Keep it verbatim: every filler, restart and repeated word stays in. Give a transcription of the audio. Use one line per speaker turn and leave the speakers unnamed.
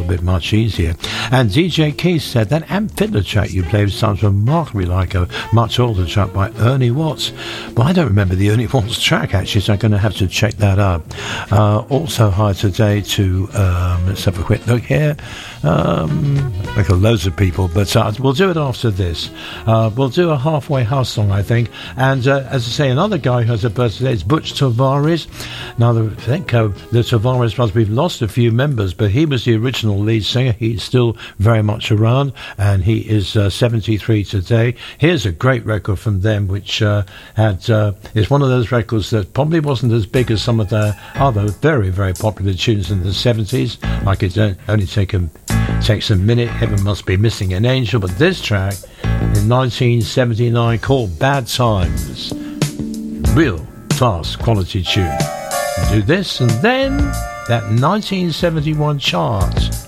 bit much easier. And D J Keith said that Amp Fiddler track you played sounds remarkably like a much older track by Ernie Watts. But I don't remember the Ernie Watts track, actually, so I'm going to have to check that up. Uh, also, hi today to, um, let's have a quick look here. Um, like loads of people, but uh, we'll do it after this. Uh, we'll do a halfway house song, I think. And uh, as I say, another guy who has a birthday is Butch Tavares. Now, I think uh, the Tavares brothers, we've lost a few members, but he was the original lead singer. He's still very much around, and he is uh, seventy-three today. Here's a great record from them, which uh, had uh, is one of those records that probably wasn't as big as some of their other very, very popular tunes in the seventies, like It Only Take a, Takes a Minute, Heaven Must Be Missing an Angel, but this track in nineteen seventy-nine called Bad Times. Real fast quality tune. Do this, and then that nineteen seventy-one chart